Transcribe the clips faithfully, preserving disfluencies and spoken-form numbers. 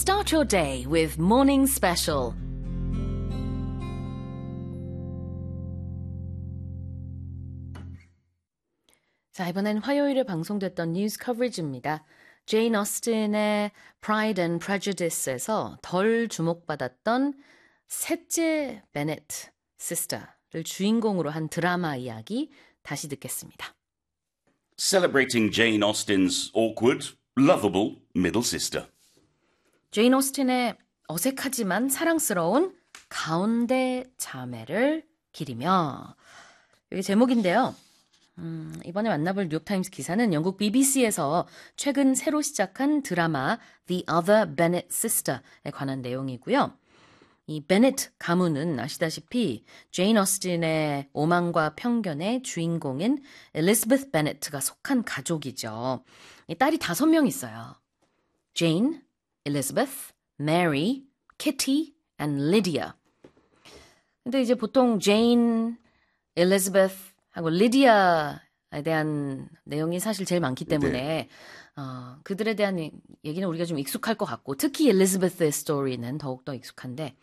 Start your day with Morning Special. 자, 이번엔 화요일에 방송됐던 뉴스 커버리지입니다. 제인 오스틴의 Pride and Prejudice에서 덜 주목받았던 셋째 베넷 시스터를 주인공으로 한 드라마 이야기 다시 듣겠습니다. Celebrating Jane Austen's awkward, lovable middle sister. 제인 오스틴의 어색하지만 사랑스러운 가운데 자매를 기리며 이게 제목인데요. 음, 이번에 만나볼 뉴욕타임스 기사는 영국 비비씨에서 최근 새로 시작한 드라마 The Other Bennet Sister에 관한 내용이고요. 이 베넷 가문은 아시다시피 제인 오스틴의 오만과 편견의 주인공인 엘리자베스 베넷가 속한 가족이죠. 이 딸이 다섯 명 있어요. 제인, 엘리자베스, 메리, 키티, and 리디아. 근데 이제 보통 제인, 엘리자베스 하고 리디아에 대한 내용이 사실 제일 많기 때문에 네. 어, 그들에 대한 얘기는 우리가 좀 익숙할 것 같고 특히 엘리자베스의 스토리는 더욱더 익숙한데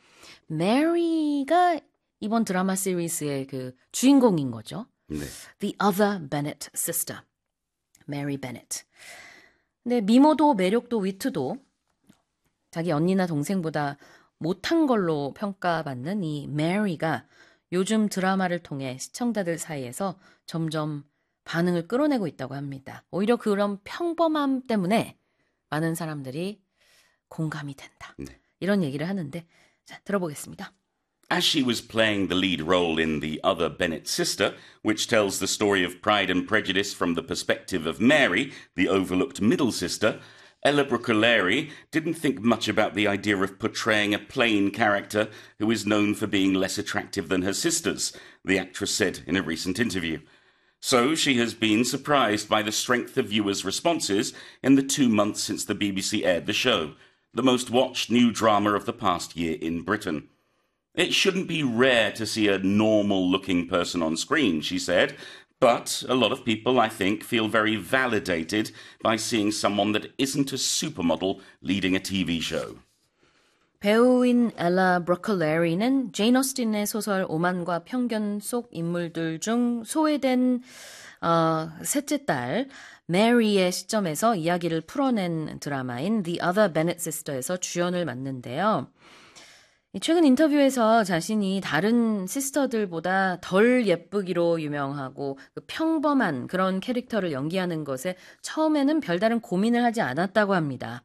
메리가 이번 드라마 시리즈의 그 주인공인 거죠. 네. The Other Bennet Sister, Mary Bennet. 근데 미모도 매력도 위트도 자기 언니나 동생보다 못한 걸로 평가받는 이 메리가 요즘 드라마를 통해 시청자들 사이에서 점점 반응을 끌어내고 있다고 합니다. 오히려 그런 평범함 때문에 많은 사람들이 공감이 된다. 네. 이런 얘기를 하는데 자, 들어보겠습니다. As she was playing the lead role in The Other Bennet Sister, which tells the story of Pride and Prejudice from the perspective of Mary, the overlooked middle sister, Ella Brooke-O'Leary didn't think much about the idea of portraying a plain character who is known for being less attractive than her sisters, the actress said in a recent interview. So she has been surprised by the strength of viewers' responses in the two months since the B B C aired the show, the most watched new drama of the past year in Britain. It shouldn't be rare to see a normal-looking person on screen, she said, but a lot of people, I think, feel very validated by seeing someone that isn't a supermodel leading a T V show. 배우인 엘라 브로컬레리는 제인 오스틴의 소설 오만과 편견 속 인물들 중 소외된 어, 셋째 딸 메리의 시점에서 이야기를 풀어낸 드라마인 The Other Bennet Sister에서 주연을 맡는데요. 최근 인터뷰에서 자신이 다른 시스터들보다 덜 예쁘기로 유명하고 평범한 그런 캐릭터를 연기하는 것에 처음에는 별다른 고민을 하지 않았다고 합니다.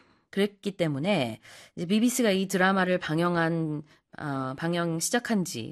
그랬기 때문에 이제 비비씨가 이 드라마를 방영한 어, 방영 시작한 지